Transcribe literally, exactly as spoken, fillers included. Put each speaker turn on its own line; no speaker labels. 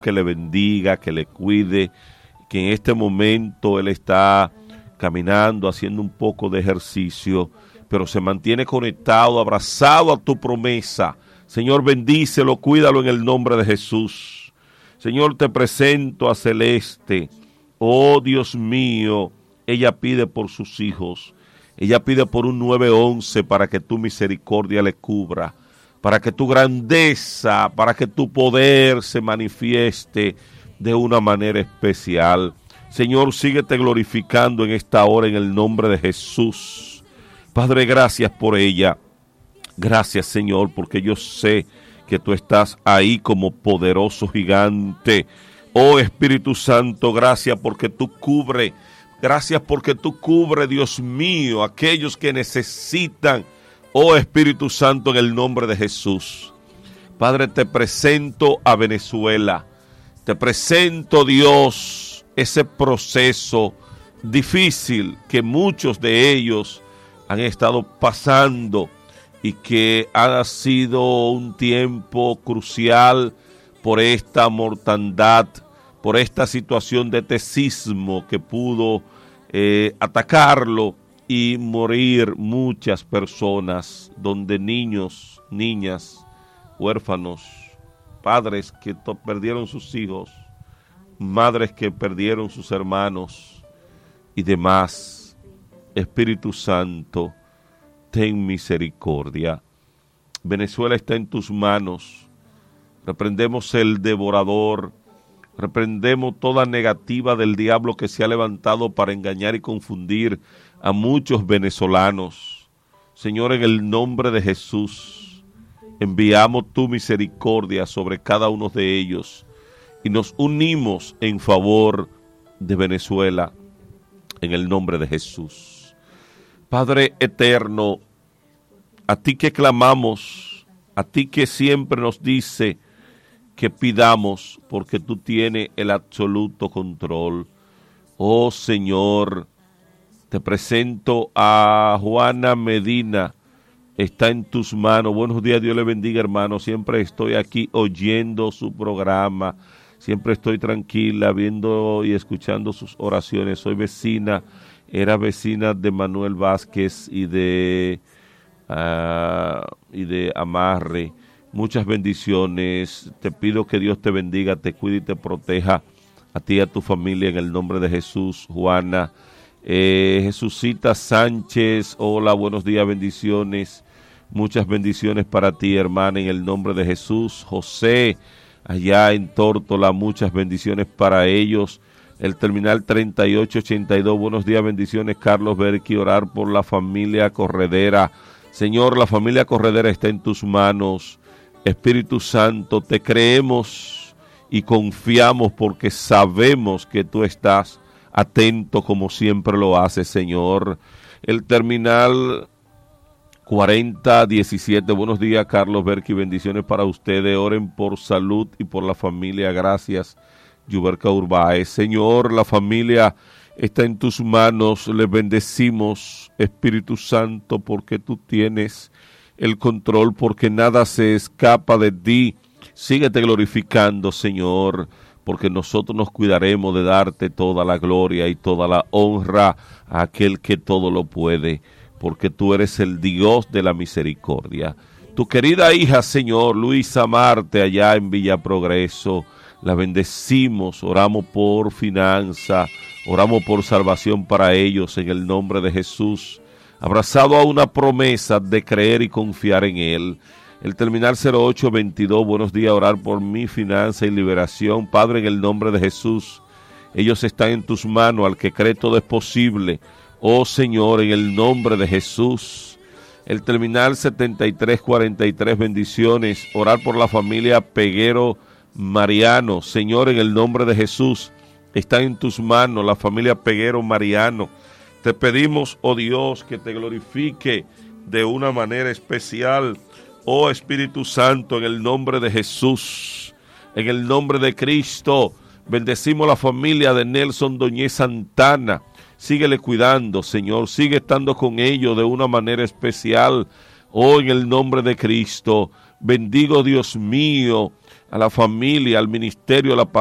que le bendiga, que le cuide, que en este momento él está caminando, haciendo un poco de ejercicio, pero se mantiene conectado, abrazado a tu promesa. Señor, bendícelo, cuídalo en el nombre de Jesús. Señor, te presento a Celeste. Oh, Dios mío, ella pide por sus hijos. Ella pide por un nueve once para que tu misericordia le cubra, para que tu grandeza, para que tu poder se manifieste de una manera especial. Señor, síguete glorificando en esta hora en el nombre de Jesús. Padre, gracias por ella. Gracias, Señor, porque yo sé que tú estás ahí como poderoso gigante. Oh, Espíritu Santo, gracias porque tú cubres. Gracias porque tú cubres, Dios mío, aquellos que necesitan. Oh, Espíritu Santo, en el nombre de Jesús. Padre, te presento a Venezuela. Te presento, Dios, ese proceso difícil que muchos de ellos han estado pasando y que ha sido un tiempo crucial por esta mortandad, por esta situación de este sismo que pudo eh, atacarlo y morir muchas personas, donde niños, niñas, huérfanos, padres que perdieron sus hijos, madres que perdieron sus hermanos y demás. Espíritu Santo, ten misericordia. Venezuela está en tus manos. Reprendemos el devorador, reprendemos toda negativa del diablo que se ha levantado para engañar y confundir a muchos venezolanos. Señor, en el nombre de Jesús, enviamos tu misericordia sobre cada uno de ellos y nos unimos en favor de Venezuela, en el nombre de Jesús. Padre eterno, a ti que clamamos, a ti que siempre nos dice que pidamos, porque tú tienes el absoluto control. Oh Señor, te presento a Juana Medina, está en tus manos. Buenos días, Dios le bendiga, hermano. Siempre estoy aquí oyendo su programa, siempre estoy tranquila viendo y escuchando sus oraciones. Soy vecina, era vecina de Manuel Vázquez y de, uh, y de Amarre. Muchas bendiciones. Te pido que Dios te bendiga, te cuide y te proteja a ti y a tu familia en el nombre de Jesús. Juana, eh, Jesucita Sánchez, hola, buenos días, bendiciones. Muchas bendiciones para ti, hermana, en el nombre de Jesús. José, allá en Tórtola, muchas bendiciones para ellos. El terminal treinta y ocho ochenta y dos, buenos días, bendiciones. Carlos Berqui, orar por la familia Corredera. Señor, la familia Corredera está en tus manos. Espíritu Santo, te creemos y confiamos porque sabemos que tú estás atento como siempre lo haces, Señor. El terminal cuarenta diecisiete, buenos días, Carlos Berqui, bendiciones para ustedes. Oren por salud y por la familia, gracias, Yuberca Urbáez. Señor, la familia está en tus manos, les bendecimos, Espíritu Santo, porque tú tienes el control, porque nada se escapa de ti. Síguete glorificando, Señor, porque nosotros nos cuidaremos de darte toda la gloria y toda la honra a aquel que todo lo puede, porque tú eres el Dios de la misericordia. Tu querida hija, Señor, Luisa Marte, allá en Villa Progreso, la bendecimos, oramos por finanza, oramos por salvación para ellos en el nombre de Jesús, abrazado a una promesa de creer y confiar en Él. El terminal cero ocho veintidós, buenos días, orar por mi finanza y liberación. Padre, en el nombre de Jesús, ellos están en tus manos, al que cree todo es posible. Oh Señor, en el nombre de Jesús. El terminal setenta y tres cuarenta y tres, bendiciones, orar por la familia Peguero Mariano. Señor, en el nombre de Jesús, está en tus manos la familia Peguero Mariano. Te pedimos, oh Dios, que te glorifique de una manera especial, oh Espíritu Santo, en el nombre de Jesús, en el nombre de Cristo. Bendecimos la familia de Nelson Doñez Santana. Síguele cuidando, Señor, sigue estando con ellos de una manera especial, oh, en el nombre de Cristo. Bendigo, Dios mío, a la familia, al ministerio, a la